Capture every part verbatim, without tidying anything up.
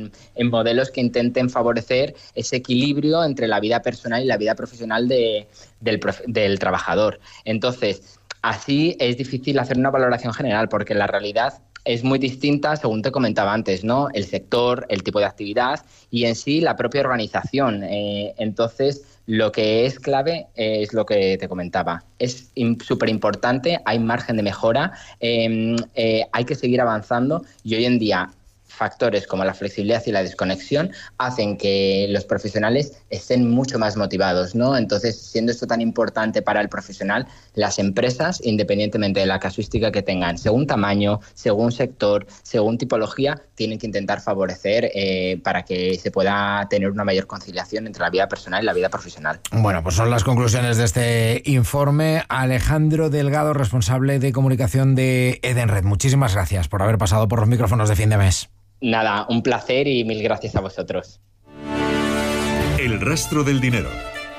en, en modelos que intenten favorecer ese equilibrio entre la vida personal y la vida profesional de, del, del trabajador. Entonces, así es difícil hacer una valoración general, porque la realidad es muy distinta, según te comentaba antes, ¿no? El sector, el tipo de actividad y en sí la propia organización. Eh, entonces, lo que es clave es lo que te comentaba. Es súper importante, hay margen de mejora, eh, eh, hay que seguir avanzando y hoy en día factores como la flexibilidad y la desconexión hacen que los profesionales estén mucho más motivados, ¿no? Entonces, siendo esto tan importante para el profesional, las empresas, independientemente de la casuística que tengan, según tamaño, según sector, según tipología, tienen que intentar favorecer eh, para que se pueda tener una mayor conciliación entre la vida personal y la vida profesional. Bueno, pues son las conclusiones de este informe. Alejandro Delgado, responsable de comunicación de Edenred. Muchísimas gracias por haber pasado por los micrófonos de Fin de Mes. Nada, un placer y mil gracias a vosotros. El rastro del dinero.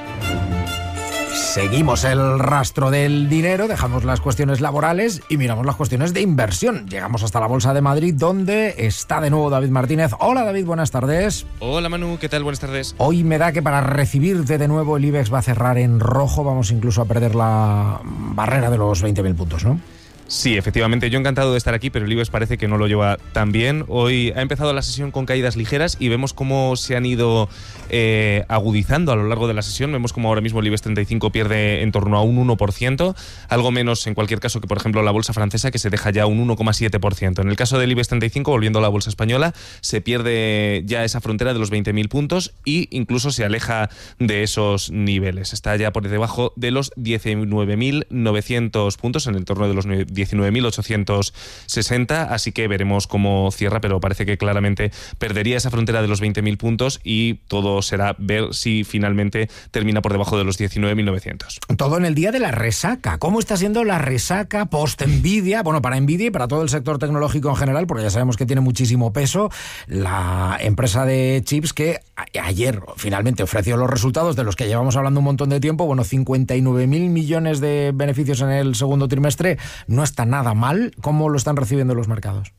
Seguimos el rastro del dinero, dejamos las cuestiones laborales y miramos las cuestiones de inversión. Llegamos hasta la Bolsa de Madrid, donde está de nuevo David Martínez. Hola David, buenas tardes. Hola Manu, ¿qué tal? Buenas tardes. Hoy me da que para recibirte de nuevo el IBEX va a cerrar en rojo, vamos incluso a perder la barrera de los veinte mil puntos, ¿no? Sí, efectivamente, yo encantado de estar aquí, pero el IBEX parece que no lo lleva tan bien. Hoy ha empezado la sesión con caídas ligeras y vemos cómo se han ido eh, agudizando a lo largo de la sesión. Vemos cómo ahora mismo el IBEX treinta y cinco pierde en torno a un uno por ciento, algo menos en cualquier caso que, por ejemplo, la bolsa francesa, que se deja ya un uno coma siete por ciento. En el caso del IBEX treinta y cinco, volviendo a la bolsa española, se pierde ya esa frontera de los veinte mil puntos e incluso se aleja de esos niveles. Está ya por debajo de los diecinueve mil novecientos puntos, en el entorno de los diecinueve mil ochocientos sesenta, así que veremos cómo cierra, pero parece que claramente perdería esa frontera de los veinte mil puntos y todo será ver si finalmente termina por debajo de los diecinueve mil novecientos. Todo en el día de la resaca. ¿Cómo está siendo la resaca post-Nvidia? Bueno, para Nvidia y para todo el sector tecnológico en general, porque ya sabemos que tiene muchísimo peso, la empresa de chips que ayer finalmente ofreció los resultados de los que llevamos hablando un montón de tiempo. Bueno, cincuenta y nueve mil millones de beneficios en el segundo trimestre, no está nada mal. ¿Cómo lo están recibiendo los mercados?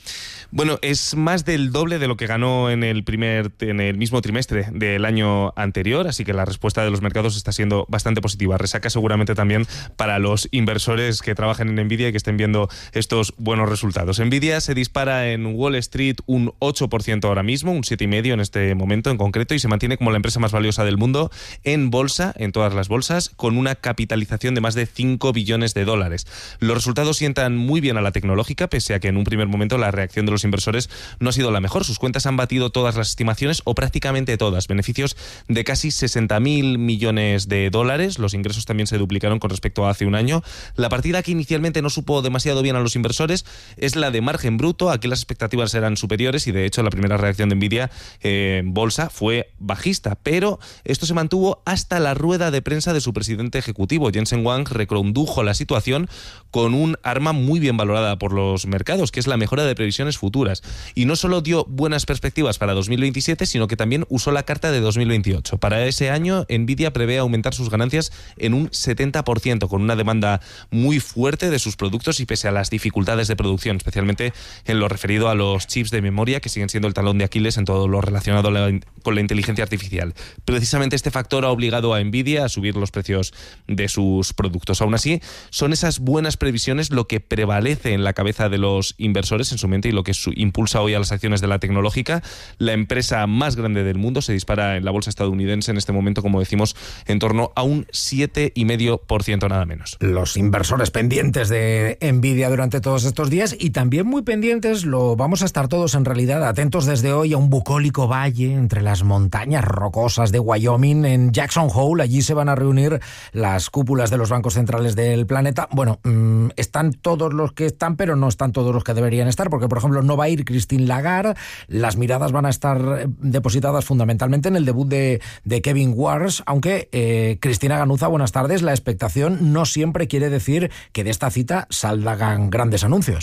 Bueno, es más del doble de lo que ganó en el primer, en el mismo trimestre del año anterior, así que la respuesta de los mercados está siendo bastante positiva. Resaca seguramente también para los inversores que trabajan en Nvidia y que estén viendo estos buenos resultados. Nvidia se dispara en Wall Street un ocho por ciento ahora mismo, un siete coma cinco por ciento en este momento en concreto, y se mantiene como la empresa más valiosa del mundo en bolsa, en todas las bolsas, con una capitalización de más de cinco billones de dólares. Los resultados sientan muy bien a la tecnológica, pese a que en un primer momento la reacción de los inversores no ha sido la mejor. Sus cuentas han batido todas las estimaciones, o prácticamente todas. Beneficios de casi sesenta mil millones de dólares. Los ingresos también se duplicaron con respecto a hace un año. La partida que inicialmente no supo demasiado bien a los inversores es la de margen bruto. Aquí las expectativas eran superiores y de hecho la primera reacción de Nvidia eh, en bolsa fue bajista, pero esto se mantuvo hasta la rueda de prensa de su presidente ejecutivo. Jensen Huang recondujo la situación con un arma muy bien valorada por los mercados, que es la mejora de previsiones futuras. Y no solo dio buenas perspectivas para dos mil veintisiete, sino que también usó la carta de dos mil veintiocho. Para ese año, Nvidia prevé aumentar sus ganancias en un setenta por ciento, con una demanda muy fuerte de sus productos y pese a las dificultades de producción, especialmente en lo referido a los chips de memoria, que siguen siendo el talón de Aquiles en todo lo relacionado con la inteligencia artificial. Precisamente este factor ha obligado a Nvidia a subir los precios de sus productos. Aún así, son esas buenas previsiones lo que prevalece en la cabeza de los inversores, en su mente, y lo que su, impulsa hoy a las acciones de la tecnológica. La empresa más grande del mundo se dispara en la bolsa estadounidense en este momento, como decimos, en torno a un siete coma cinco por ciento nada menos. Los inversores pendientes de Nvidia durante todos estos días, y también muy pendientes, lo vamos a estar todos en realidad, atentos desde hoy a un bucólico valle entre las montañas rocosas de Wyoming, en Jackson Hole. Allí se van a reunir las cúpulas de los bancos centrales del planeta. Bueno, mmm, están todos los que están, pero no están todos los que deberían estar, porque por ejemplo no va a ir Christine Lagarde. Las miradas van a estar depositadas fundamentalmente en el debut de, de Kevin Wars, aunque eh, Cristina Ganuza, buenas tardes. La expectación no siempre quiere decir que de esta cita salgan grandes anuncios.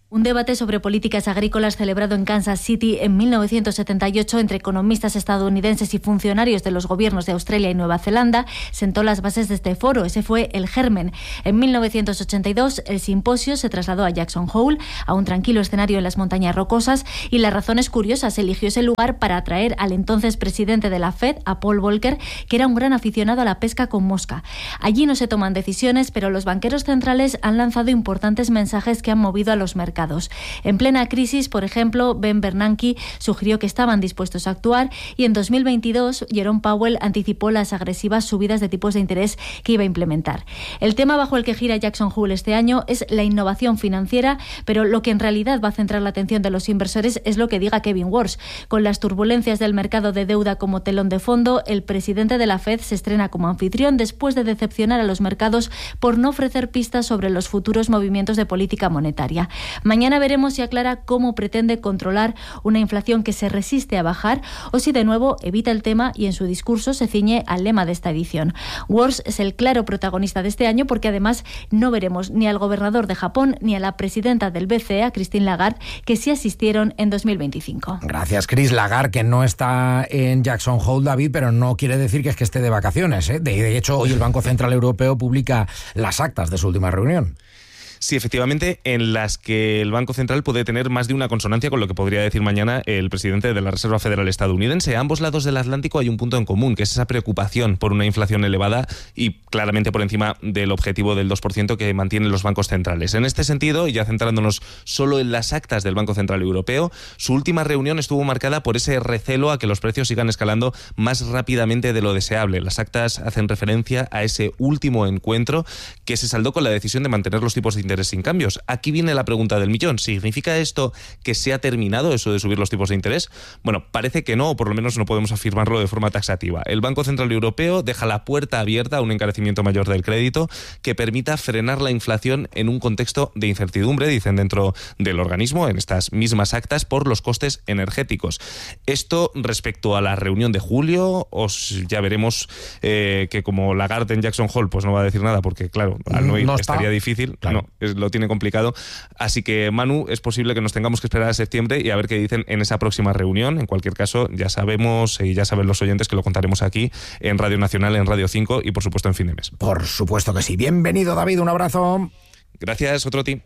Un debate sobre políticas agrícolas celebrado en Kansas City en mil novecientos setenta y ocho entre economistas estadounidenses y funcionarios de los gobiernos de Australia y Nueva Zelanda sentó las bases de este foro. Ese fue el germen. En mil novecientos ochenta y dos el simposio se trasladó a Jackson Hole, a un tranquilo escenario en las montañas rocosas, y la razón es curiosa. Se eligió ese lugar para atraer al entonces presidente de la Fed, a Paul Volcker, que era un gran aficionado a la pesca con mosca. Allí no se toman decisiones, pero los banqueros centrales han lanzado importantes mensajes que han movido a los mercados. En plena crisis, por ejemplo, Ben Bernanke sugirió que estaban dispuestos a actuar, y en dos mil veintidós Jerome Powell anticipó las agresivas subidas de tipos de interés que iba a implementar. El tema bajo el que gira Jackson Hole este año es la innovación financiera, pero lo que en realidad va a centrar la atención de los inversores es lo que diga Kevin Warsh. Con las turbulencias del mercado de deuda como telón de fondo, el presidente de la Fed se estrena como anfitrión después de decepcionar a los mercados por no ofrecer pistas sobre los futuros movimientos de política monetaria. Mañana veremos si aclara cómo pretende controlar una inflación que se resiste a bajar, o si de nuevo evita el tema y en su discurso se ciñe al lema de esta edición. Warsh es el claro protagonista de este año, porque además no veremos ni al gobernador de Japón ni a la presidenta del B C E, a Christine Lagarde, que sí asistieron en dos mil veinticinco. Gracias, Chris. Lagarde, que no está en Jackson Hole, David, pero no quiere decir que es que esté de vacaciones, ¿eh? De, de hecho, hoy el Banco Central Europeo publica las actas de su última reunión. Sí, efectivamente, en las que el Banco Central puede tener más de una consonancia con lo que podría decir mañana el presidente de la Reserva Federal estadounidense. A ambos lados del Atlántico hay un punto en común, que es esa preocupación por una inflación elevada y claramente por encima del objetivo del dos por ciento que mantienen los bancos centrales. En este sentido, y ya centrándonos solo en las actas del Banco Central Europeo, su última reunión estuvo marcada por ese recelo a que los precios sigan escalando más rápidamente de lo deseable. Las actas hacen referencia a ese último encuentro que se saldó con la decisión de mantener los tipos de interés sin cambios. Aquí viene la pregunta del millón. ¿Significa esto que se ha terminado eso de subir los tipos de interés? Bueno, parece que no, o por lo menos no podemos afirmarlo de forma taxativa. El Banco Central Europeo deja la puerta abierta a un encarecimiento mayor del crédito que permita frenar la inflación en un contexto de incertidumbre, dicen dentro del organismo, en estas mismas actas, por los costes energéticos. Esto respecto a la reunión de julio, os ya veremos eh, que como Lagarde en Jackson Hole pues no va a decir nada, porque claro, al no ir no estaría difícil, claro. No, es, lo tiene complicado. Así que, Manu, es posible que nos tengamos que esperar a septiembre y a ver qué dicen en esa próxima reunión. En cualquier caso, ya sabemos y ya saben los oyentes que lo contaremos aquí en Radio Nacional, en Radio cinco y por supuesto en Fin de Mes. Por supuesto que sí. Bienvenido, David, un abrazo. Gracias, otro ti.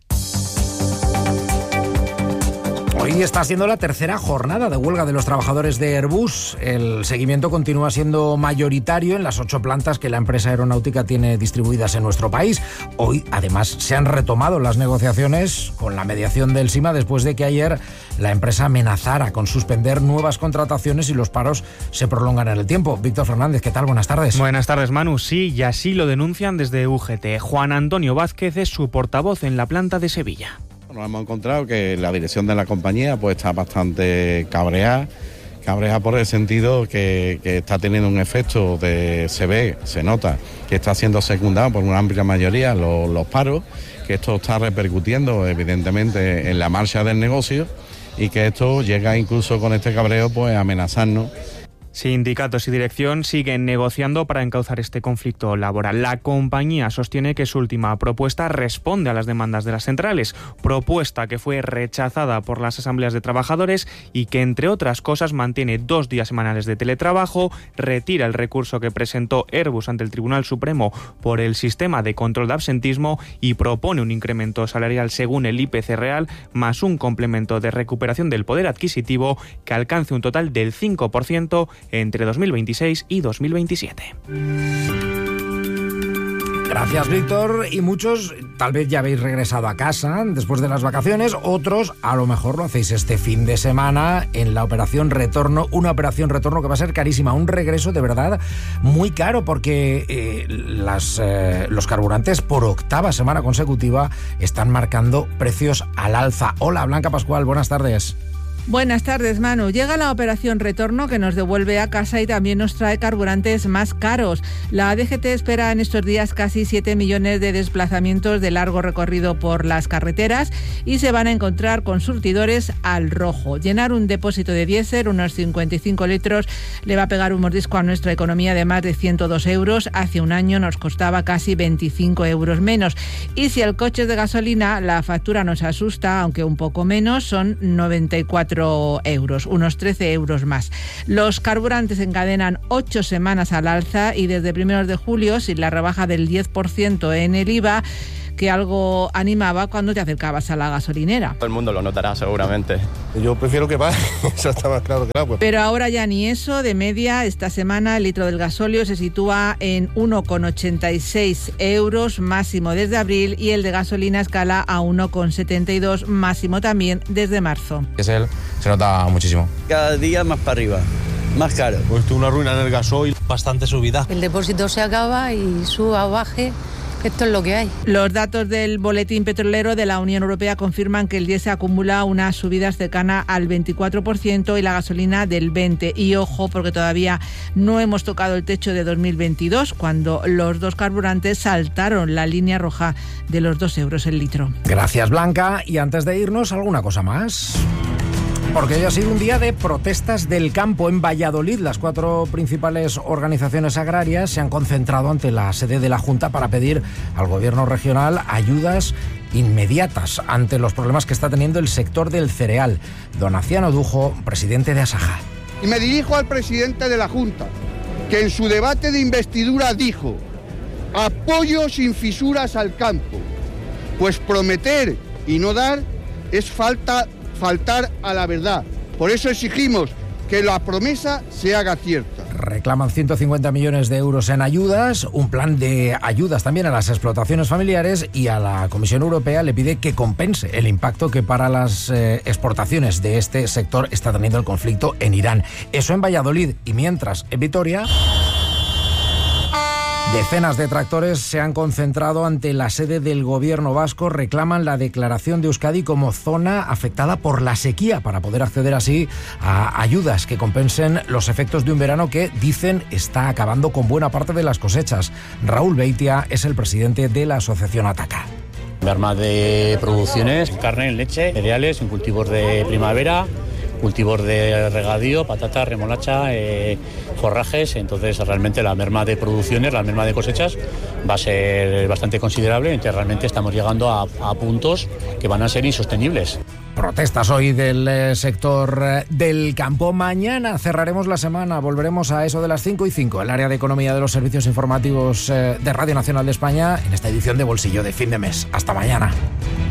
Hoy está siendo la tercera jornada de huelga de los trabajadores de Airbus. El seguimiento continúa siendo mayoritario en las ocho plantas que la empresa aeronáutica tiene distribuidas en nuestro país. Hoy, además, se han retomado las negociaciones con la mediación del SIMA después de que ayer la empresa amenazara con suspender nuevas contrataciones y los paros se prolongan en el tiempo. Víctor Fernández, ¿qué tal? Buenas tardes. Buenas tardes, Manu. Sí, y así lo denuncian desde U G T. Juan Antonio Vázquez es su portavoz en la planta de Sevilla. Nos hemos encontrado que la dirección de la compañía pues está bastante cabreada, cabreada por el sentido que, que está teniendo un efecto de, se ve, se nota, que está siendo secundado por una amplia mayoría los, los paros, que esto está repercutiendo evidentemente en la marcha del negocio y que esto llega incluso con este cabreo pues a amenazarnos. Sindicatos y dirección siguen negociando para encauzar este conflicto laboral. La compañía sostiene que su última propuesta responde a las demandas de las centrales, propuesta que fue rechazada por las asambleas de trabajadores y que, entre otras cosas, mantiene dos días semanales de teletrabajo, retira el recurso que presentó Airbus ante el Tribunal Supremo por el sistema de control de absentismo y propone un incremento salarial según el I P C real, más un complemento de recuperación del poder adquisitivo que alcance un total del cinco por ciento entre dos mil veintiséis y dos mil veintisiete. Gracias, Víctor. Y muchos tal vez ya habéis regresado a casa después de las vacaciones, otros a lo mejor lo hacéis este fin de semana en la operación retorno, una operación retorno que va a ser carísima, un regreso de verdad muy caro porque eh, las, eh, los carburantes por octava semana consecutiva están marcando precios al alza. Hola, Blanca Pascual, buenas tardes. Buenas tardes, Manu. Llega la operación retorno que nos devuelve a casa y también nos trae carburantes más caros. La D G T espera en estos días casi siete millones de desplazamientos de largo recorrido por las carreteras y se van a encontrar con surtidores al rojo. Llenar un depósito de diésel, unos cincuenta y cinco litros, le va a pegar un mordisco a nuestra economía de más de ciento dos euros. Hace un año nos costaba casi veinticinco euros menos. Y si el coche es de gasolina, la factura nos asusta, aunque un poco menos, son noventa y cuatro euros, unos trece euros más. Los carburantes encadenan ocho semanas al alza y desde primeros de julio, sin la rebaja del diez por ciento en el I V A, que algo animaba cuando te acercabas a la gasolinera. Todo el mundo lo notará seguramente. Yo prefiero que baje, eso está más claro que el agua. Pero ahora ya ni eso. De media, esta semana el litro del gasóleo se sitúa en uno coma ochenta y seis euros, máximo desde abril, y el de gasolina escala a uno coma setenta y dos, máximo también desde marzo. Es él, se nota muchísimo. Cada día más para arriba, más caro. Pues esto es una ruina en el gasoil, bastante subida. El depósito se acaba y suba o baje. Esto es lo que hay. Los datos del boletín petrolero de la Unión Europea confirman que el diésel acumula unas subidas cercanas al veinticuatro por ciento y la gasolina del veinte por ciento. Y ojo, porque todavía no hemos tocado el techo de dos mil veintidós, cuando los dos carburantes saltaron la línea roja de los dos euros el litro. Gracias, Blanca. Y antes de irnos, ¿alguna cosa más? Porque hoy ha sido un día de protestas del campo en Valladolid. Las cuatro principales organizaciones agrarias se han concentrado ante la sede de la Junta para pedir al gobierno regional ayudas inmediatas ante los problemas que está teniendo el sector del cereal. Donaciano Dujo, presidente de Asaja. Y me dirijo al presidente de la Junta, que en su debate de investidura dijo: apoyo sin fisuras al campo. Pues prometer y no dar es falta faltar a la verdad. Por eso exigimos que la promesa se haga cierta. Reclaman ciento cincuenta millones de euros en ayudas, un plan de ayudas también a las explotaciones familiares, y a la Comisión Europea le pide que compense el impacto que para las eh, exportaciones de este sector está teniendo el conflicto en Irán. Eso en Valladolid. Y mientras, en Vitoria, decenas de tractores se han concentrado ante la sede del gobierno vasco. Reclaman la declaración de Euskadi como zona afectada por la sequía para poder acceder así a ayudas que compensen los efectos de un verano que, dicen, está acabando con buena parte de las cosechas. Raúl Beitia es el presidente de la asociación Ataca. Merma de producciones, carne, leche, cereales, en cultivos de primavera, cultivos de regadío, patata, remolacha, eh, forrajes. Entonces realmente la merma de producciones, la merma de cosechas va a ser bastante considerable. Entonces realmente estamos llegando a, a puntos que van a ser insostenibles. Protestas hoy del eh, sector eh, del campo. Mañana cerraremos la semana, volveremos a eso de las cinco y cinco, el área de economía de los servicios informativos eh, de Radio Nacional de España, en esta edición de Bolsillo de fin de mes. Hasta mañana.